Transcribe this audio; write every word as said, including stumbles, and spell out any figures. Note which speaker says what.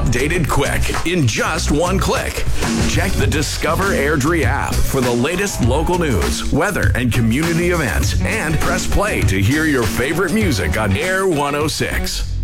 Speaker 1: updated quick in just one click. Check the Discover Airdrie app for the latest local news, weather, and community events, and press play to hear your favorite music on Air one oh six.